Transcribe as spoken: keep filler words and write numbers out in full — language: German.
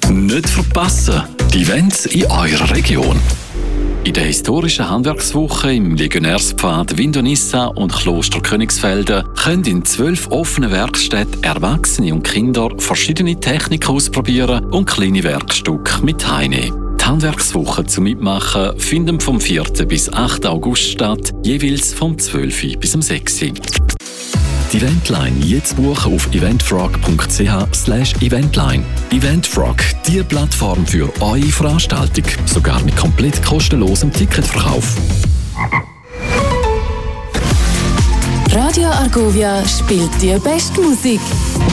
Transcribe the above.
Nicht verpassen, die Events in eurer Region. In der historischen Handwerkswoche im Legionärspfad Vindonissa und Kloster Königsfelden können in zwölf offenen Werkstätten Erwachsene und Kinder verschiedene Techniken ausprobieren und kleine Werkstücke mit heimnehmen. Die Handwerkswoche zum Mitmachen finden vom vierten bis achten August statt, jeweils vom zwölften bis sechsten Die Eventline jetzt buchen auf eventfrog punkt c h slash eventline. Eventfrog, die Plattform für eure Veranstaltung, sogar mit komplett kostenlosem Ticketverkauf. Radio Argovia spielt die beste Musik.